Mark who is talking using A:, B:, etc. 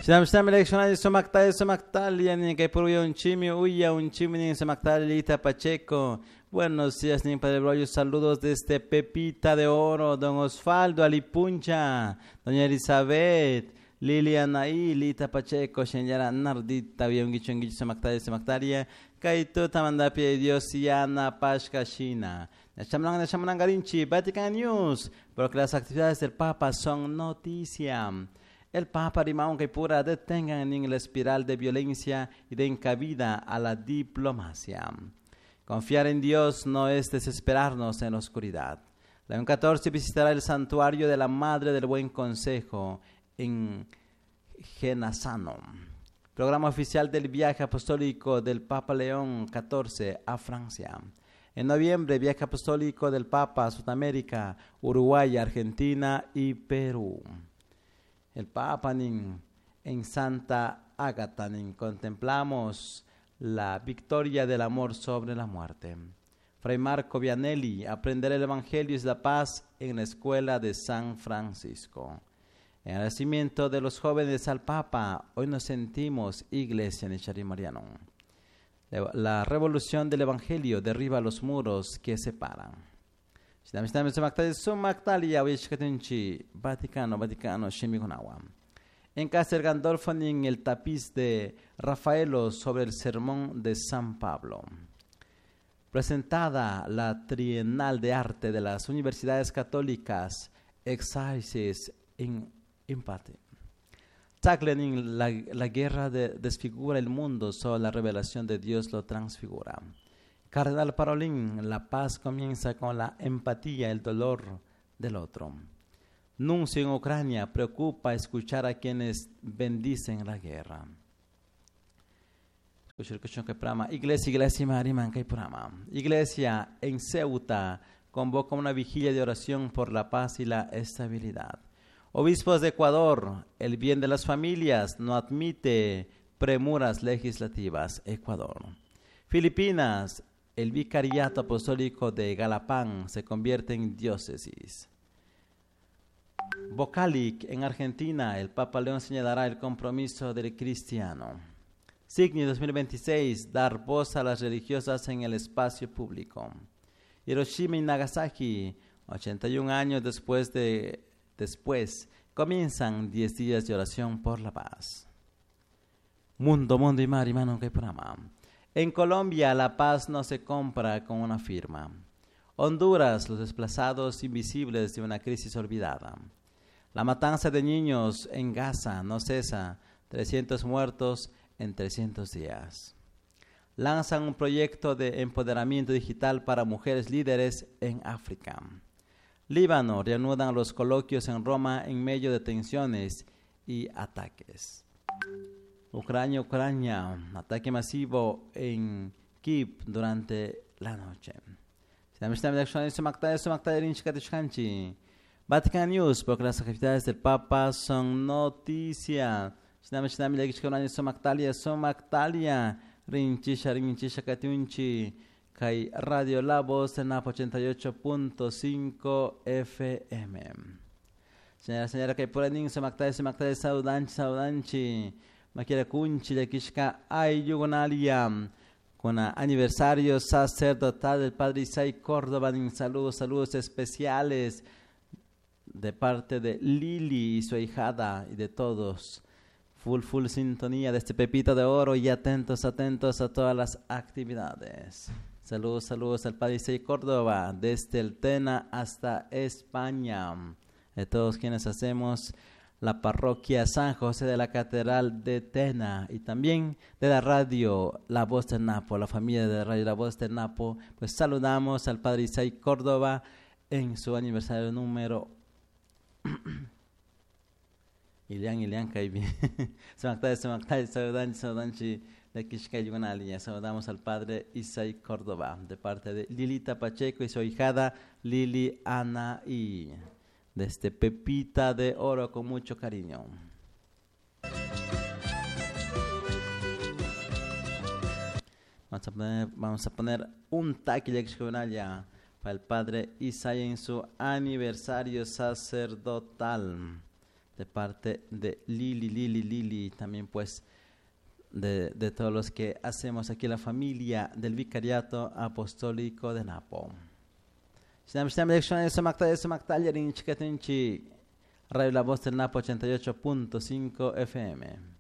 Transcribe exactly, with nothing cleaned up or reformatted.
A: Shinam eleccional somaktal somaktalia ni que por un chimi uya un chimi ni somaktalita Pacheco. Buenos días, ni Padre Broyo. Saludos desde Pepita de Oro, don Osvaldo Alipuncha, doña Elizabeth, Liliana y Lita Pacheco, Shenyara Nardita, Biongichongi somaktalia somaktalia, Kaito Tamandapia Dios y Ana Pashka Shina. Chamlan de Chamlan Garinchi, Vatican News, porque las actividades del Papa son noticia. El Papa Rimao Kaipura detengan en la espiral de violencia y den cabida a la diplomacia. Confiar en Dios no es desesperarnos en la oscuridad. León catorce visitará el santuario de la Madre del Buen Consejo en Genazzano. Programa oficial del viaje apostólico del Papa León catorce a Francia. En noviembre, viaje apostólico del Papa a Sudamérica, Uruguay, Argentina y Perú. El Papa nin, en Santa Ágata nin, contemplamos la victoria del amor sobre la muerte. Fray Marco Vianelli, aprender el Evangelio es la paz en la escuela de San Francisco. En el nacimiento de los jóvenes al Papa, hoy nos sentimos Iglesia Nishari Mariano. La revolución del Evangelio derriba los muros que separan. Vaticano, Vaticano, Shemigunawa. En Castel Gandolfo, en el tapiz de Rafaelo sobre el sermón de San Pablo. Presentada la Trienal de Arte de las Universidades Católicas, Exercises in Empate. Taglenin, la, la guerra de, desfigura el mundo, solo la revelación de Dios lo transfigura. Cardenal Parolin, la paz comienza con la empatía, el dolor del otro. Nuncio en Ucrania, preocupa escuchar a quienes bendicen la guerra. Iglesia, Iglesia Mariman Kaipurama. Iglesia en Ceuta convoca una vigilia de oración por la paz y la estabilidad. Obispos de Ecuador, el bien de las familias no admite premuras legislativas. Ecuador. Filipinas, el vicariato apostólico de Galapán se convierte en diócesis. Bocalic, en Argentina, el Papa León señalará el compromiso del cristiano. Signi dos mil veintiséis, dar voz a las religiosas en el espacio público. Hiroshima y Nagasaki, ochenta y un años después de Después, comienzan diez días de oración por la paz. Mundo, mundo y mar y mano que prama. En Colombia, la paz no se compra con una firma. Honduras, los desplazados invisibles de una crisis olvidada. La matanza de niños en Gaza no cesa, trescientos muertos en trescientos días. Lanzan un proyecto de empoderamiento digital para mujeres líderes en África. Líbano, reanudan los coloquios en Roma en medio de tensiones y ataques. Ucrania, Ucrania, ataque masivo en Kiev durante la noche. Vatican News, porque las actividades del Papa son noticia. Rinchisha, rinchisha, katiunchi. Kai Radio La Voz en Napo ochenta y ocho punto cinco F M. Señora, señora, que por ahí se macta, se macta de saudanchi, saudanchi. Maquera kunchi de kishka ay yugonalia. Con aniversario sacerdotal del Padre Isai Córdoba. Saludos, saludos especiales de parte de Lili y su ahijada y de todos. Full, full sintonía de este Pepito de Oro y atentos, atentos a todas las actividades. Saludos, saludos al Padre Isai Córdoba, desde el Tena hasta España. De todos quienes hacemos la parroquia San José de la Catedral de Tena y también de la radio La Voz de Napo, la familia de la radio La Voz de Napo, pues saludamos al Padre Isai Córdoba en su aniversario número Ilian, Ilian, Kaibi. Samaktai, Samaktai, Saudanchi, Saudanchi. Saludamos al Padre Isai Córdoba de parte de Lilita Pacheco y su hijada Lili Ana y de este Pepita de Oro con mucho cariño. Vamos a poner, vamos a poner un taquilla ya para el Padre Isai en su aniversario sacerdotal. de parte de Lili, Lili, Lili, también pues de, de todos los que hacemos aquí la familia del Vicariato Apostólico de Napo. Shinam shinam dirección de Samakta de Samakta Yarin Chikatinchi, Radio La Voz del Napo ochenta y ocho punto cinco F M.